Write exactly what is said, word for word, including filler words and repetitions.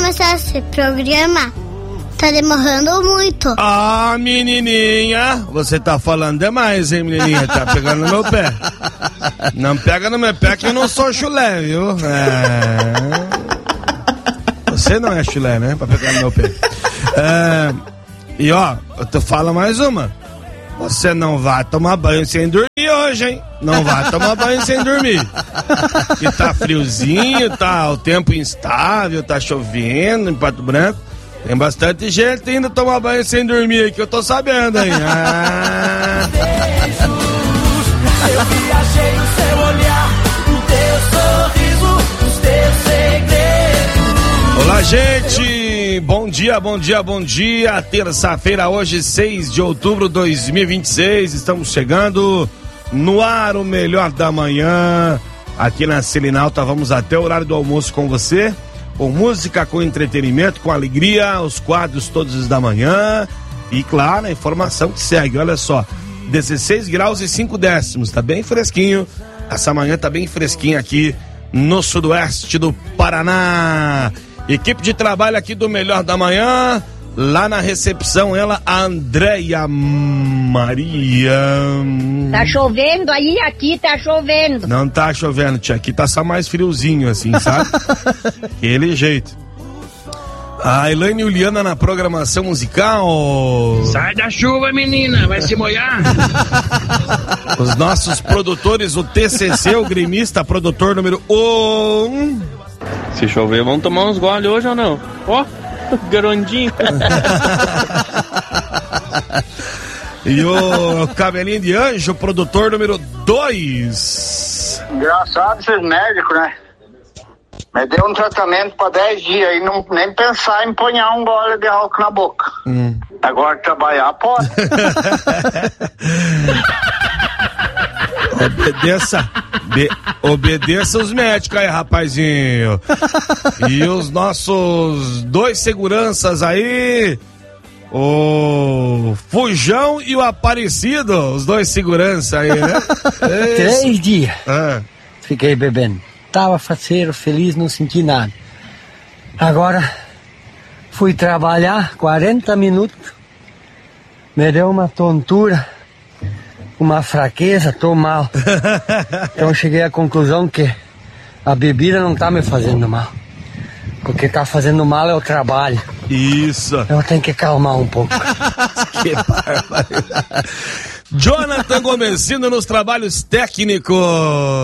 começar esse programa. Tá demorando muito. Ah, menininha, você tá falando demais, hein, menininha? Tá pegando no meu pé. Não pega no meu pé que eu não sou chulé, viu? É... Você não é chulé, né? Pra pegar no meu pé. É... E ó, eu te falo mais uma. Você não vai tomar banho sem dormir hoje, hein? Não vai tomar banho sem dormir. Que tá friozinho, tá o tempo instável, tá chovendo em Pato Branco. Tem bastante gente indo tomar banho sem dormir, que eu tô sabendo, hein? Ah. Eu viajei no seu olhar, no teu sorriso, nos teus segredos. Olá, gente! Bom dia, bom dia, bom dia. Terça-feira, hoje, seis de outubro de dois mil e vinte e seis. Estamos chegando no ar, o melhor da manhã. Aqui na Selinalta, vamos até o horário do almoço com você. Com música, com entretenimento, com alegria, os quadros todos da manhã. E claro, a informação que segue, olha só. dezesseis graus e cinco décimos, tá bem fresquinho. Essa manhã tá bem fresquinha aqui no sudoeste do Paraná. Equipe de trabalho aqui do Melhor da Manhã, lá na recepção, ela, a Andréia Maria. Tá chovendo aí, aqui tá chovendo. Não tá chovendo, tia, aqui tá só mais friozinho assim, sabe? Aquele jeito. A Elaine e Juliana na programação musical. Sai da chuva, menina, vai se molhar. Os nossos produtores, o T C C, o gremista, produtor número um. Se chover, vamos tomar uns goles hoje ou não? Ó, oh, garondinho. E o Cabelinho de Anjo, produtor número dois. Engraçado esses médicos, né? Me deu um tratamento para dez dias e não, nem pensar em ponhar um gole de álcool na boca. Hum. Agora trabalhar pode. Obedeça, be, obedeça os médicos aí, rapazinho. E os nossos dois seguranças aí, o Fujão e o Aparecido, os dois seguranças aí, né? Três dias. Ah. Fiquei bebendo. Tava faceiro, feliz, não senti nada. Agora, fui trabalhar quarenta minutos, me deu uma tontura, uma fraqueza, tô mal. Então cheguei à conclusão que a bebida não tá me fazendo mal. O que tá fazendo mal é o trabalho. Isso. Eu tenho que acalmar um pouco. Que bárbaro. Jonathan Gomesino nos trabalhos técnicos.